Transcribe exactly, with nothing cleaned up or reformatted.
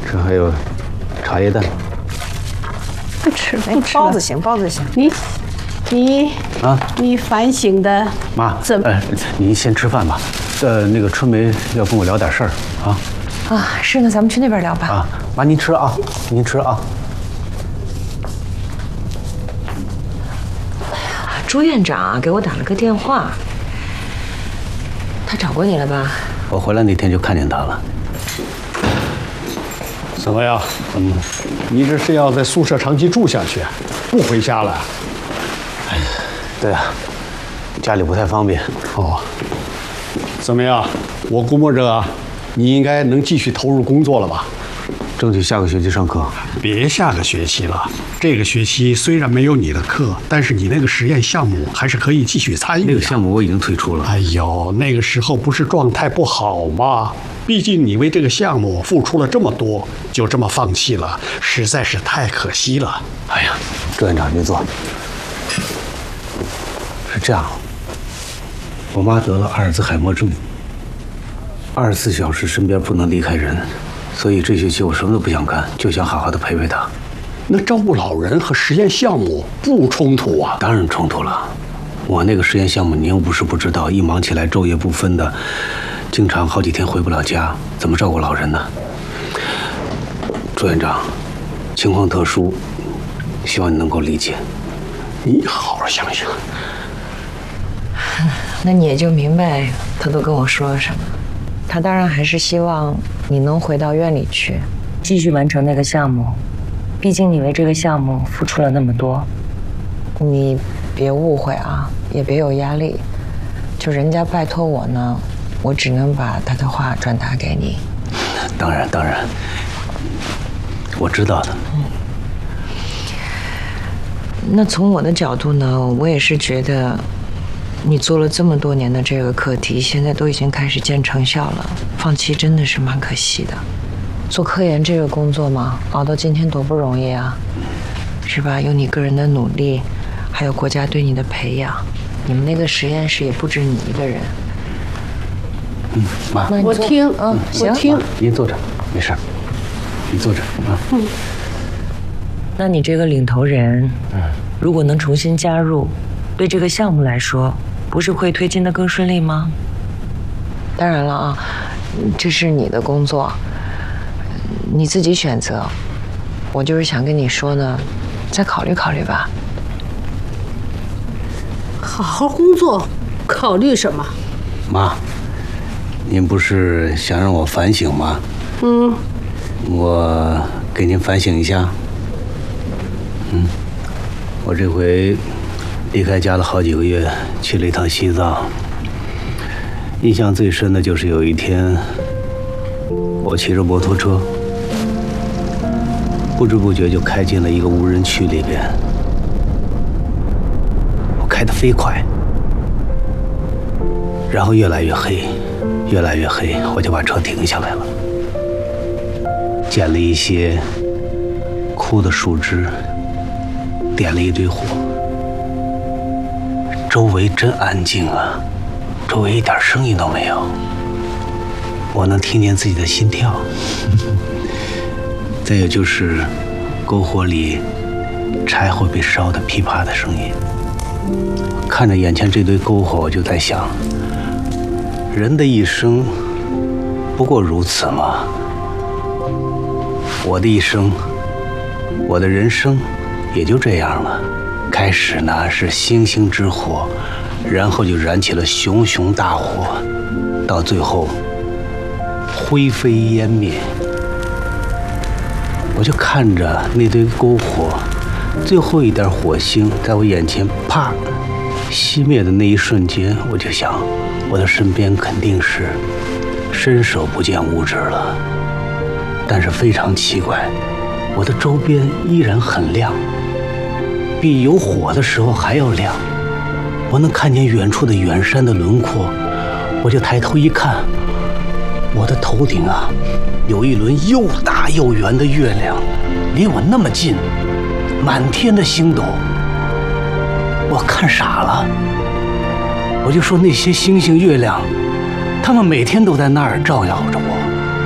这还有茶叶蛋。 不吃了，不吃了。 包子行，包子行。 你，你啊， 你反省的妈怎么？ 呃，您先吃饭吧。呃，那个春梅要跟我聊点事儿啊。 啊，是呢，咱们去那边聊吧。 啊，妈您吃啊，您吃啊。 朱院长啊，给我打了个电话，他找过你了吧？ 我回来那天就看见他了。 怎么样？嗯，你这是要在宿舍长期住下去，不回家了？ 哎呀，对啊，家里不太方便。 哦，怎么样？我估摸着你应该能继续投入工作了吧？ 争取下个学期上课。 别下个学期了，这个学期虽然没有你的课，但是你那个实验项目还是可以继续参与的。 那个项目我已经退出了。 哎呦，那个时候不是状态不好吗？毕竟你为这个项目付出了这么多，就这么放弃了，实在是太可惜了。 哎呀，朱院长您坐。是这样，我妈得了阿尔兹海默症，二十四小时身边不能离开人。所以这学期我什么都不想干，就想好好的陪陪他。 那照顾老人和实验项目不冲突啊？ 当然冲突了。我那个实验项目您又不是不知道，一忙起来昼夜不分的，经常好几天回不了家，怎么照顾老人呢？朱院长，情况特殊，希望你能够理解。 你好好想想。 那你也就明白他都跟我说了什么。他当然还是希望你能回到院里去，继续完成那个项目。毕竟你为这个项目付出了那么多。你别误会啊，也别有压力。就人家拜托我呢，我只能把他的话转达给你。 当然，当然，我知道的。 嗯。那从我的角度呢，我也是觉得。你做了这么多年的这个课题，现在都已经开始见成效了，放弃真的是蛮可惜的。做科研这个工作嘛，熬到今天多不容易啊，是吧？有你个人的努力，还有国家对你的培养，你们那个实验室也不止你一个人。 嗯，妈， 我听，嗯，我听。 您坐着，没事，你坐着啊。嗯。 那你这个领头人，嗯，如果能重新加入，对这个项目来说。不是会推进的更顺利吗？当然了啊，这是你的工作，你自己选择。我就是想跟你说呢，再考虑考虑吧。 好好工作，考虑什么？ 妈，您不是想让我反省吗？ 嗯。 我给您反省一下。嗯，我这回。离开家了好几个月，去了一趟西藏。印象最深的就是有一天，我骑着摩托车，不知不觉就开进了一个无人区里边。我开得飞快，然后越来越黑，越来越黑，我就把车停下来了，捡了一些枯的树枝，点了一堆火。周围真安静啊，周围一点声音都没有，我能听见自己的心跳。再有就是篝火里柴火被烧的噼啪的声音。看着眼前这堆篝火，我就在想，人的一生不过如此吗？我的一生，我的人生也就这样了。开始呢是星星之火，然后就燃起了熊熊大火，到最后灰飞烟灭。我就看着那堆篝火，最后一点火星在我眼前啪熄灭的那一瞬间，我就想，我的身边肯定是伸手不见五指了。但是非常奇怪，我的周边依然很亮。比有火的时候还要亮，我能看见远处的远山的轮廓，我就抬头一看，我的头顶啊，有一轮又大又圆的月亮，离我那么近，满天的星斗，我看傻了，我就说那些星星月亮，他们每天都在那儿照耀着我。